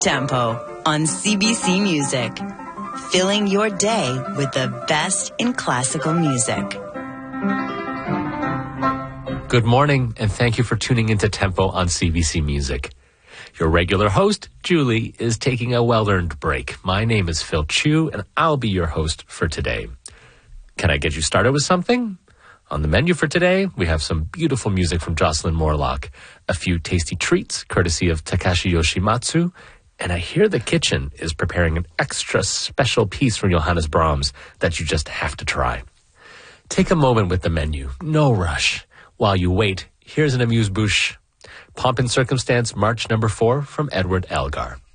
Tempo on CBC Music. Filling your day with the best in classical music. Good morning, and thank you for tuning into Tempo on CBC Music. Your regular host, Julie, is taking a well-earned break. My name is Phil Chu, and I'll be your host for today. Can I get you started with something? On the menu for today, we have some beautiful music from Jocelyn Morlock, a few tasty treats courtesy of Takashi Yoshimatsu, and I hear the kitchen is preparing an extra special piece from Johannes Brahms that you just have to try. Take a moment with the menu, no rush. While you wait, here's an amuse-bouche. Pomp and Circumstance, March number 4 from Edward Elgar.